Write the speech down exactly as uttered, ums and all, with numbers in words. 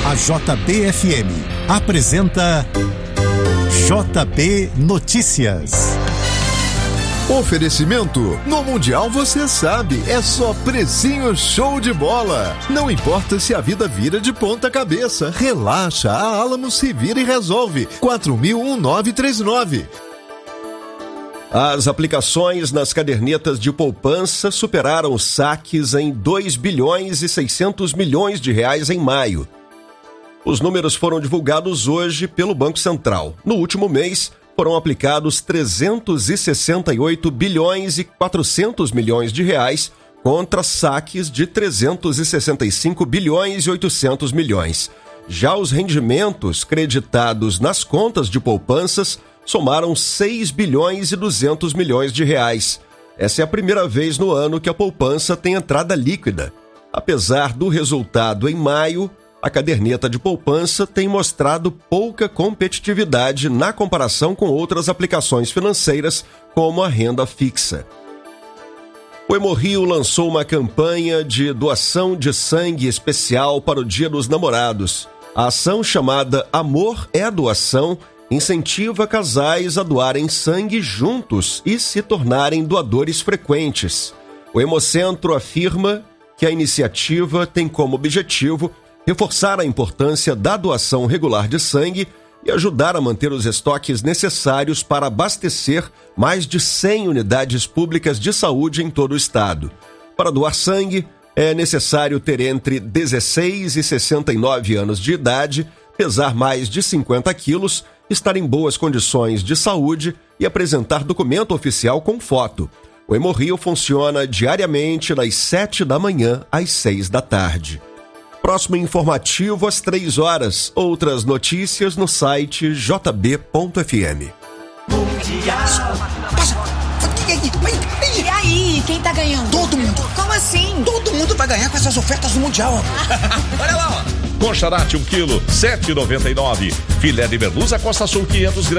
A J B F M apresenta J B Notícias. Oferecimento: no Mundial você sabe, é só precinho show de bola. Não importa se a vida vira de ponta cabeça, relaxa, a Alamo se vira e resolve. quatro mil nove três nove. As aplicações nas cadernetas de poupança superaram os saques em dois bilhões e seiscentos milhões de reais em maio. Os números foram divulgados hoje pelo Banco Central. No último mês, foram aplicados trezentos e sessenta e oito bilhões e quatrocentos milhões de reais contra saques de trezentos e sessenta e cinco bilhões e oitocentos milhões. Já os rendimentos creditados nas contas de poupanças somaram seis bilhões e duzentos milhões de reais. Essa é a primeira vez no ano que a poupança tem entrada líquida. Apesar do resultado em maio, a caderneta de poupança tem mostrado pouca competitividade na comparação com outras aplicações financeiras, como a renda fixa. O Hemorrio lançou uma campanha de doação de sangue especial para o Dia dos Namorados. A ação, chamada Amor é Doação, incentiva casais a doarem sangue juntos e se tornarem doadores frequentes. O Hemocentro afirma que a iniciativa tem como objetivo reforçar a importância da doação regular de sangue e ajudar a manter os estoques necessários para abastecer mais de cem unidades públicas de saúde em todo o estado. Para doar sangue, é necessário ter entre dezesseis e sessenta e nove anos de idade, pesar mais de cinquenta quilos, estar em boas condições de saúde e apresentar documento oficial com foto. O Hemorrio funciona diariamente das sete da manhã às seis da tarde. Próximo informativo às três horas. Outras notícias no site j b ponto f m. Mundial. E aí, quem tá ganhando? Todo mundo. Como assim? Todo mundo vai ganhar com essas ofertas do Mundial. Olha lá, ó. Concharate um quilo, sete reais e noventa e nove. Filé de merluza Costa Sul quinhentos gramas.